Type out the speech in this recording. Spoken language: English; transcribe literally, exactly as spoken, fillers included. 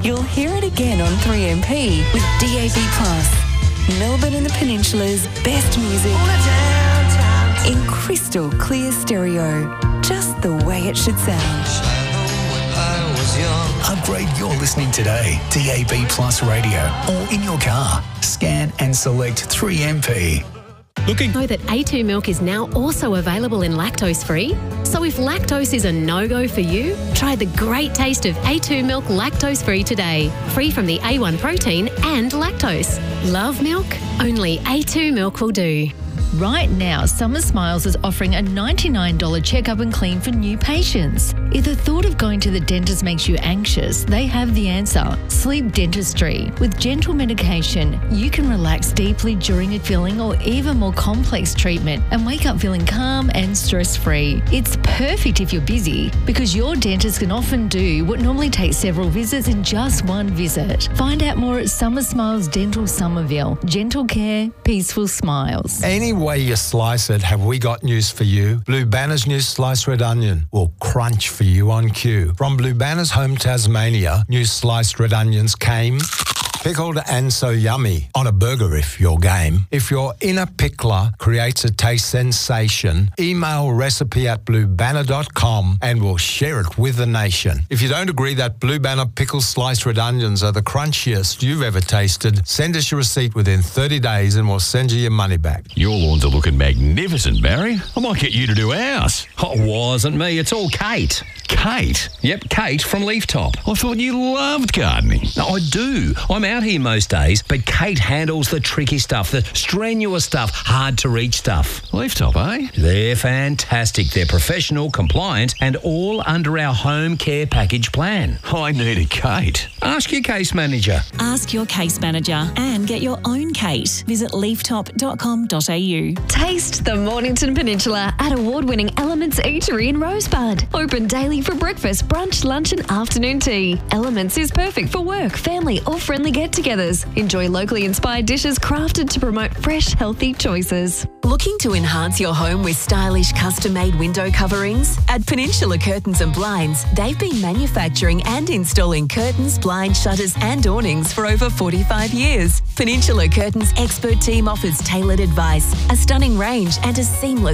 you'll hear it again on three M P with D A B plus. Melbourne and the Peninsula's best music in crystal clear stereo, just the way it should sound. Upgrade your listening today. D A B plus radio, or in your car. Scan and select three M P. Looking. Know that A two milk is now also available in lactose-free? So if lactose is a no-go for you, try the great taste of A two milk lactose-free today. Free from the A one protein and lactose. Love milk? Only A two milk will do. Right now, Summer Smiles is offering a ninety-nine dollars checkup and clean for new patients. If the thought of going to the dentist makes you anxious, they have the answer. Sleep Dentistry. With gentle medication, you can relax deeply during a filling or even more complex treatment and wake up feeling calm and stress-free. It's perfect if you're busy because your dentist can often do what normally takes several visits in just one visit. Find out more at Summer Smiles Dental Somerville. Gentle care, peaceful smiles. Any way you slice it, have we got news for you? Blue Banner's new sliced red onion will crunch for you on cue. From Blue Banner's home Tasmania, new sliced red onions came pickled and so yummy on a burger if you're game. If your inner pickler creates a taste sensation, email recipe at blue banner dot com and we'll share it with the nation. If you don't agree that Blue Banner pickled sliced red onions are the crunchiest you've ever tasted, send us your receipt within thirty days and we'll send you your money back. Your lawns are looking magnificent, Barry. I might get you to do ours. Oh, it wasn't me, it's all Kate. Kate? Yep, Kate from Leaf Top. I thought you loved gardening. No, I do. I'm out here most days, but Kate handles the tricky stuff, the strenuous stuff, hard to reach stuff. Leaf Top, eh? They're fantastic. They're professional, compliant, and all under our home care package plan. I need a Kate. Ask your case manager. Ask your case manager and get your own Kate. Visit leaf top dot com dot a u. Taste the Mornington Peninsula at award-winning Elements Eatery in Rosebud. Open daily for breakfast, brunch, lunch and afternoon tea. Elements is perfect for work, family or friendly get-togethers. Enjoy locally inspired dishes crafted to promote fresh, healthy choices. Looking to enhance your home with stylish custom-made window coverings? At Peninsula Curtains and Blinds, they've been manufacturing and installing curtains, blinds, shutters and awnings for over forty-five years. Peninsula Curtains' expert team offers tailored advice, a stunning range and a seamless